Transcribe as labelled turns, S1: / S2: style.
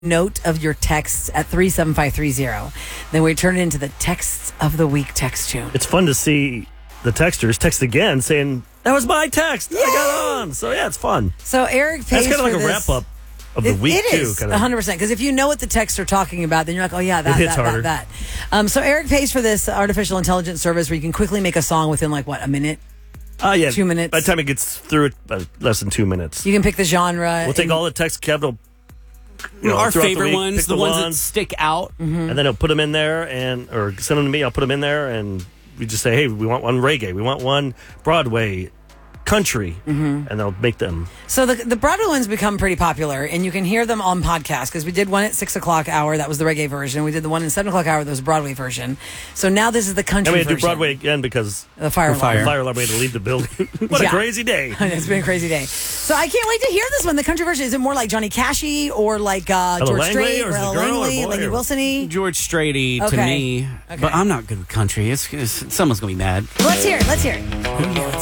S1: note of your texts at 37530. Then we turn it into the Texts of the Week text tune.
S2: It's fun to see the texters text again saying, that was my text. I got on. So, yeah, it's fun.
S1: So Eric pays
S2: That's kind of like
S1: for
S2: a
S1: this.
S2: wrap-up of the week,
S1: it
S2: too.
S1: is, 100%. Because if you know what the texts are talking about, then you're like, oh, yeah,
S2: It hits harder.
S1: that. So Eric pays for this artificial intelligence service where you can quickly make a song within, like, what, a minute?
S2: Yeah.
S1: 2 minutes.
S2: By the time it gets through it, less than 2 minutes.
S1: You can pick the genre.
S2: We'll take all the texts Kev will,
S3: our
S2: throughout the
S3: favorite
S2: week,
S3: ones,
S2: pick
S3: the ones that stick out.
S1: Mm-hmm.
S2: and then he'll put them in there or send them to me. I'll put them in there and we just say, hey, we want one reggae. We want one Broadway country. And they'll make them.
S1: So the Broadway ones become pretty popular, and you can hear them on podcasts because we did one at 6 o'clock hour. That was the reggae version. We did the one at 7 o'clock hour. That was the Broadway version. So now this is the country
S2: And we had to
S1: version.
S2: do Broadway again because
S1: The fire alarm.
S2: the fire alarm had to leave the building. What a crazy day.
S1: It's been a crazy day. So I can't wait to hear this one. The country version. Is it more like Johnny Cashy or like George
S2: Langley,
S1: Strait
S2: or is it
S1: Ella
S2: girl or
S1: Langley,
S2: boy,
S1: Lainey
S2: or-
S1: Wilson-y?
S3: George Straighty to
S1: Okay.
S3: me.
S1: Okay.
S3: But I'm not good with country. It's someone's going to be mad.
S1: Let's hear it. Let's hear it.